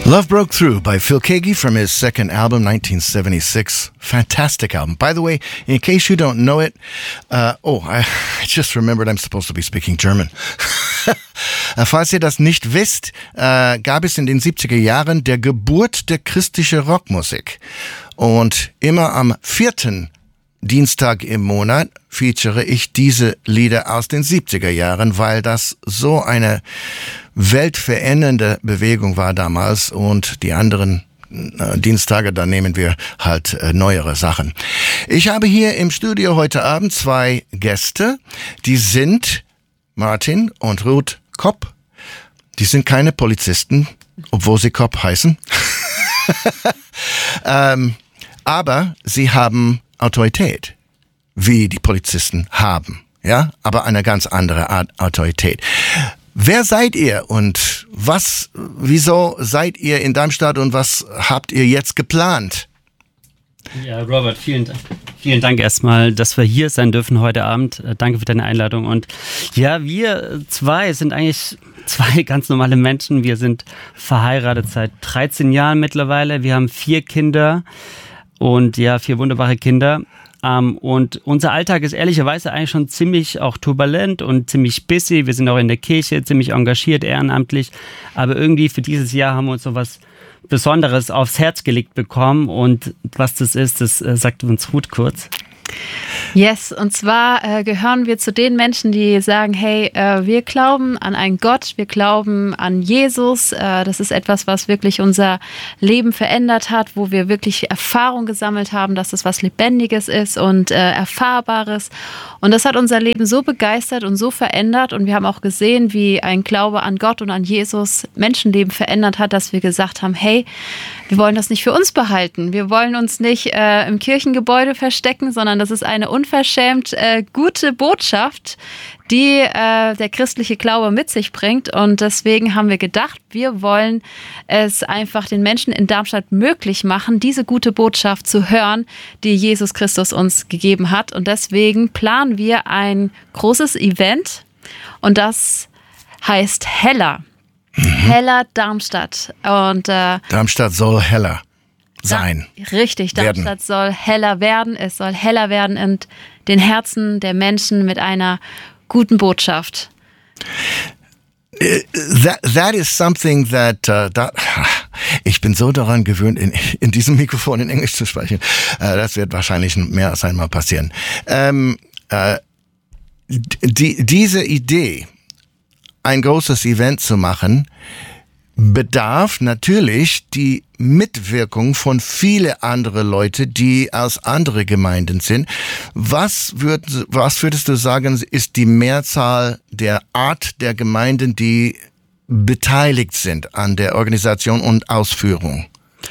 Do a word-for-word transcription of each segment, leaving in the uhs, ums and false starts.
Love Broke Through by Phil Keaggy from his second album, nineteen seventy-six. Fantastic album. By the way, in case you don't know it, uh, oh, I, I just remembered I'm supposed to be speaking German. Falls ihr das nicht wisst, äh, gab es in den siebziger Jahren der Geburt der christlichen Rockmusik. Und immer am vierten Dienstag im Monat feature ich diese Lieder aus den siebziger Jahren, weil das so eine weltverändernde Bewegung war damals und die anderen äh, Dienstage, da nehmen wir halt äh, neuere Sachen. Ich habe hier im Studio heute Abend zwei Gäste, die sind Martin und Ruth Kopp. Die sind keine Polizisten, obwohl sie Kopp heißen. ähm, aber sie haben Autorität, wie die Polizisten haben, ja, aber eine ganz andere Art Autorität. Wer seid ihr und was, wieso seid ihr in Darmstadt und was habt ihr jetzt geplant? Ja, Robert, vielen Dank. Vielen Dank erstmal, dass wir hier sein dürfen heute Abend. Danke für deine Einladung. Und ja, wir zwei sind eigentlich zwei ganz normale Menschen. Wir sind verheiratet seit dreizehn Jahren mittlerweile. Wir haben vier Kinder. Und ja, vier wunderbare Kinder. Ähm, und unser Alltag ist ehrlicherweise eigentlich schon ziemlich auch turbulent und ziemlich busy. Wir sind auch in der Kirche ziemlich engagiert, ehrenamtlich. Aber irgendwie für dieses Jahr haben wir uns so was Besonderes aufs Herz gelegt bekommen. Und was das ist, das äh, sagt uns Ruth kurz. Yes, und zwar äh, gehören wir zu den Menschen, die sagen, hey, äh, wir glauben an einen Gott, wir glauben an Jesus. Äh, das ist etwas, was wirklich unser Leben verändert hat, wo wir wirklich Erfahrung gesammelt haben, dass es was Lebendiges ist und äh, Erfahrbares. Und das hat unser Leben so begeistert und so verändert. Und wir haben auch gesehen, wie ein Glaube an Gott und an Jesus Menschenleben verändert hat, dass wir gesagt haben, hey, wir wollen das nicht für uns behalten. Wir wollen uns nicht äh, im Kirchengebäude verstecken, sondern das ist eine unverschämt äh, gute Botschaft, die äh, der christliche Glaube mit sich bringt. Und deswegen haben wir gedacht, wir wollen es einfach den Menschen in Darmstadt möglich machen, diese gute Botschaft zu hören, die Jesus Christus uns gegeben hat. Und deswegen planen wir ein großes Event und das heißt Heller. Mhm. Heller Darmstadt. Und, äh, Darmstadt soll heller sein. Da, richtig, Darmstadt werden. soll heller werden. Es soll heller werden in den Herzen der Menschen mit einer guten Botschaft. That, that is something that, uh, that ich bin so daran gewöhnt, in, in diesem Mikrofon in Englisch zu sprechen. Uh, das wird wahrscheinlich mehr als einmal passieren. Um, uh, die, diese Idee, ein großes Event zu machen, bedarf natürlich die Mitwirkung von vielen anderen Leute, die aus anderen Gemeinden sind. Was, würd, was würdest du sagen, ist die Mehrzahl der Art der Gemeinden, die beteiligt sind an der Organisation und Ausführung?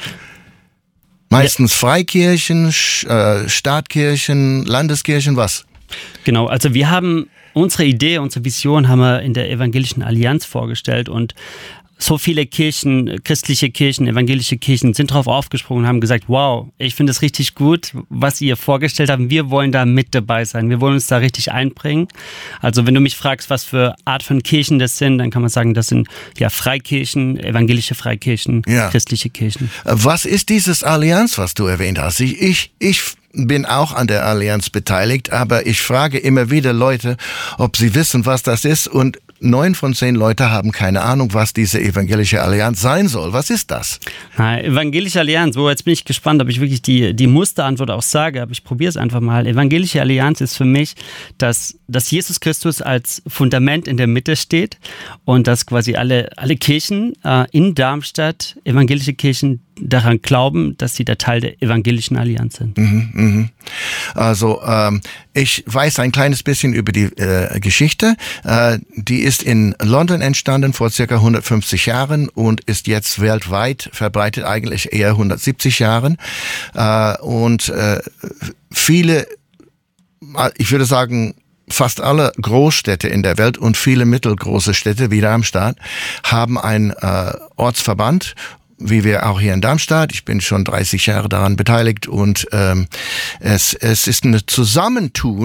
Meistens Freikirchen, Stadtkirchen, Landeskirchen, was? Genau, also wir haben unsere Idee, unsere Vision haben wir in der Evangelischen Allianz vorgestellt und so viele Kirchen, christliche Kirchen, evangelische Kirchen sind drauf aufgesprungen und haben gesagt, wow, ich finde es richtig gut, was ihr vorgestellt habt. Wir wollen da mit dabei sein. Wir wollen uns da richtig einbringen. Also wenn du mich fragst, was für Art von Kirchen das sind, dann kann man sagen, das sind ja Freikirchen, evangelische Freikirchen, ja. Christliche Kirchen. Was ist dieses Allianz, was du erwähnt hast? Ich, ich, ich bin auch an der Allianz beteiligt, aber ich frage immer wieder Leute, ob sie wissen, was das ist, und neun von zehn Leute haben keine Ahnung, was diese evangelische Allianz sein soll. Was ist das? Na, evangelische Allianz, so jetzt bin ich gespannt, ob ich wirklich die, die Musterantwort auch sage, aber ich probiere es einfach mal. Evangelische Allianz ist für mich, dass, dass Jesus Christus als Fundament in der Mitte steht und dass quasi alle, alle Kirchen äh, in Darmstadt, evangelische Kirchen, daran glauben, dass sie der Teil der evangelischen Allianz sind. Mhm, mhm. Also ähm, ich weiß ein kleines bisschen über die äh, Geschichte. Äh, die ist in London entstanden vor circa hundertfünfzig Jahren und ist jetzt weltweit verbreitet, eigentlich eher hundertsiebzig Jahren. Äh, und äh, viele, ich würde sagen, fast alle Großstädte in der Welt und viele mittelgroße Städte wie Darmstadt haben einen äh, Ortsverband, wie wir auch hier in Darmstadt. Ich bin schon dreißig Jahre daran beteiligt und ähm, es, es ist ein Zusammentun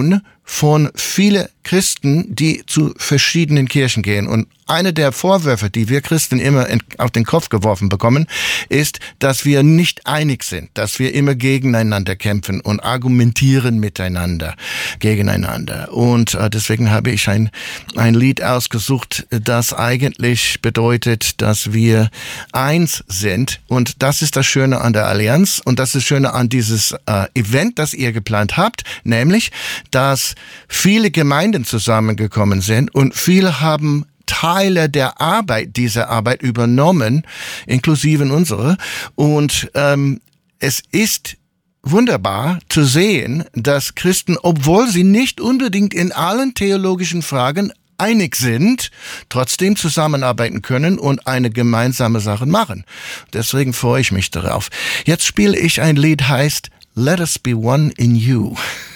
von vielen Christen, die zu verschiedenen Kirchen gehen. Und eine der Vorwürfe, die wir Christen immer in, auf den Kopf geworfen bekommen, ist, dass wir nicht einig sind, dass wir immer gegeneinander kämpfen und argumentieren miteinander, gegeneinander. Und äh, deswegen habe ich ein, ein Lied ausgesucht, das eigentlich bedeutet, dass wir eins sind. Und das ist das Schöne an der Allianz und das ist das Schöne an dieses äh, Event, das ihr geplant habt, nämlich, dass viele Gemeinden zusammengekommen sind und viele haben Teile der Arbeit, dieser Arbeit übernommen, inklusive unsere. Und ähm, es ist wunderbar zu sehen, dass Christen, obwohl sie nicht unbedingt in allen theologischen Fragen einig sind, trotzdem zusammenarbeiten können und eine gemeinsame Sache machen. Deswegen freue ich mich darauf. Jetzt spiele ich ein Lied, heißt Let Us Be One in You.